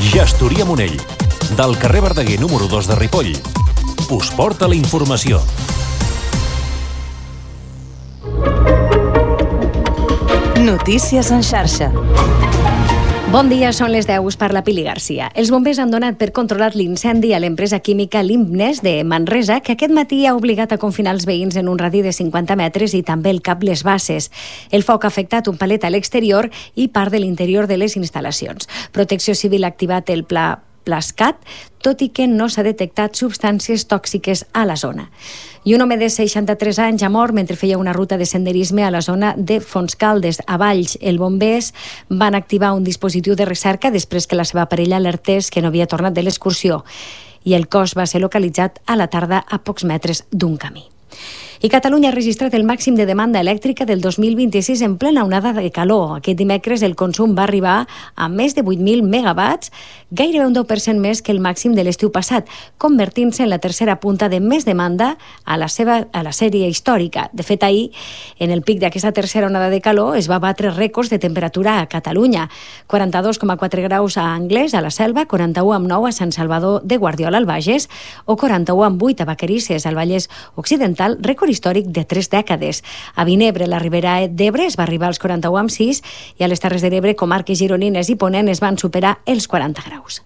Gestoria Monell, del carrer Verdaguer número 2 de Ripoll. Us porta la informació. Notícies en xarxa. Bon dia, són les 10, us parla Pili Garcia. Els bombers han donat per controlat l'incendi a l'empresa química Limbnes de Manresa, que aquest matí ha obligat a confinar els veïns en un radi de 50 metres i també el cap Les Basses. El foc ha afectat un palet a l'exterior i part de l'interior de les instal·lacions. Protecció Civil ha activat el pla Plascat, tot i que no s'ha detectat substàncies tòxiques a la zona. I un home de 63 anys ha mort mentre feia una ruta de senderisme a la zona de Fontscaldes, a Valls. Els bombers van activar un dispositiu de recerca després que la seva parella alertés que no havia tornat de l'excursió i el cos va ser localitzat a la tarda a pocs metres d'un camí. I Catalunya ha registrat el màxim de demanda elèctrica del 2026 en plena onada de calor. Aquest dimecres el consum va arribar a més de 8.000 megawatts, gairebé un 10% més que el màxim de l'estiu passat, convertint-se en la tercera punta de més demanda a la sèrie històrica. De fet, ahir, en el pic d'aquesta tercera onada de calor, es va batre rècords de temperatura a Catalunya. 42,4 graus a Anglès, a la Selva, 41,9 a Sant Salvador de Guardiola, al Bages, o 41,8 a Vacarisses, al Vallès Occidental, rècord històric de 3 dècades. A Vinebre, la Ribera d'Ebre, es va arribar als 41,6 i a les Terres de l'Ebre, comarques gironines i Ponent, es van superar els 40 graus.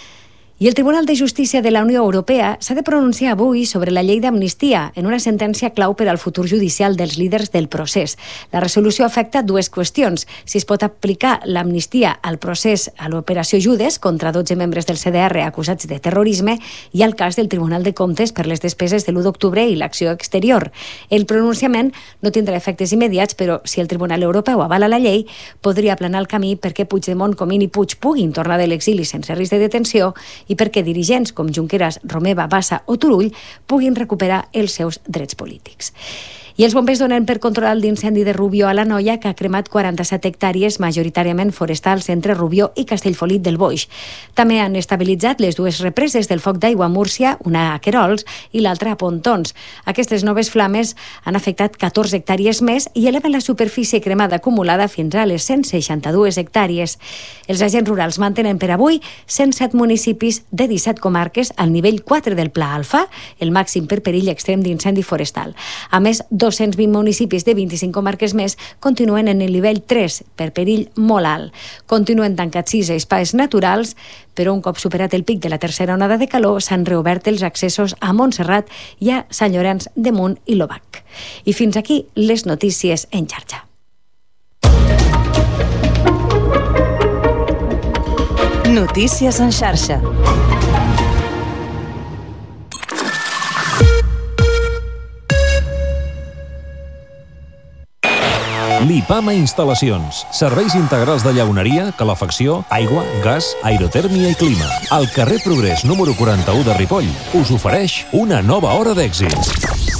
I el Tribunal de Justícia de la Unió Europea s'ha de pronunciar avui sobre la llei d'amnistia en una sentència clau per al futur judicial dels líders del procés. La resolució afecta dues qüestions: si es pot aplicar l'amnistia al procés a l'operació Judes contra 12 membres del CDR acusats de terrorisme i al cas del Tribunal de Comptes per les despeses de l'1 d'octubre i l'acció exterior. El pronunciament no tindrà efectes immediats, però si el Tribunal Europeu avala la llei, podria aplanar el camí perquè Puigdemont, Comín i Puig puguin tornar de l'exili sense risc de detenció i perquè dirigents com Junqueras, Romeva, Bassa o Turull puguin recuperar els seus drets polítics. I els bombers donen per controlar l'incendi de Rubió a l'Anoia, que ha cremat 47 hectàrees, majoritàriament forestals, entre Rubió i Castellfollit del Boix. També han estabilitzat les dues represes del foc d'aigua a Múrcia, una a Querols i l'altra a Pontons. Aquestes noves flames han afectat 14 hectàrees més i eleven la superfície cremada acumulada fins a les 162 hectàrees. Els agents rurals mantenen per avui 107 municipis de 17 comarques al nivell 4 del Pla Alfa, el màxim per perill extrem d'incendi forestal. A més, 220 municipis de 25 comarques més continuen en el nivell 3 per perill molt alt. Continuen tancats 6 espais naturals, però un cop superat el pic de la tercera onada de calor s'han reobert els accessos a Montserrat i a Sant Llorenç de Munt i l'Obac. I fins aquí les notícies en xarxa. Notícies en xarxa. Lipama Instal·lacions. Serveis integrals de llauneria, calefacció, aigua, gas, aerotèrmia i clima. Al carrer Progrés número 41 de Ripoll us ofereix una nova hora d'èxits.